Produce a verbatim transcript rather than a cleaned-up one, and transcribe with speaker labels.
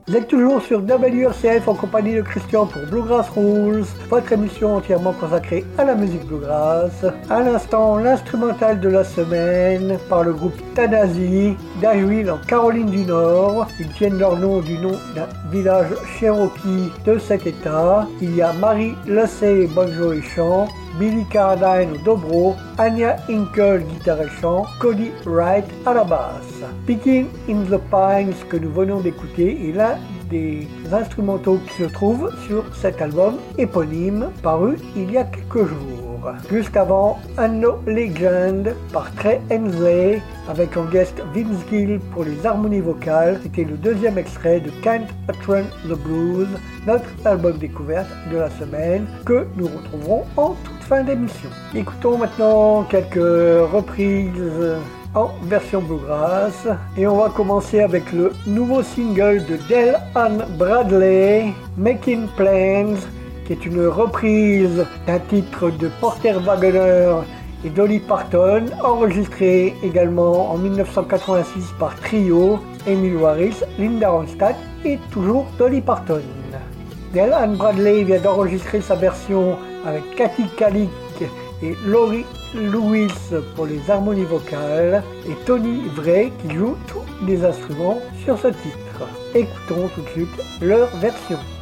Speaker 1: Vous êtes toujours sur W R C F en compagnie de Christian pour Bluegrass Rules, votre émission entièrement consacrée à la musique bluegrass. À l'instant, l'instrumental de la semaine par le groupe Tennessee d'Asheville en Caroline du Nord. Ils tiennent leur nom du nom d'un village cherokee de cet état. Il y a Mary Lussey, banjo et chant, Billy Cardine au dobro, Anya Hinkle, guitare et chant, Cody Wright à la basse. Picking in the Pines que nous venons d'écouter est l'un des instrumentaux qui se trouvent sur cet album éponyme paru il y a quelques jours. Juste avant, Unknown Legend par Trey Hensley avec en guest Vince Gill pour les harmonies vocales. C'était le deuxième extrait de Can't Outrun the Blues, notre album découverte de la semaine que nous retrouverons en toute fin d'émission. Écoutons maintenant quelques reprises en version bluegrass et on va commencer avec le nouveau single de Dale Ann Bradley, Making Plans, qui est une reprise d'un titre de Porter Wagoner et Dolly Parton, enregistré également en dix-neuf cent quatre-vingt-six par Trio, Emil Harris, Linda Ronstadt et toujours Dolly Parton. Dale Ann Bradley vient d'enregistrer sa version avec Kathy Kalick et Laurie Lewis pour les harmonies vocales et Tony Vray qui joue tous les instruments sur ce titre. Écoutons tout de suite leur version.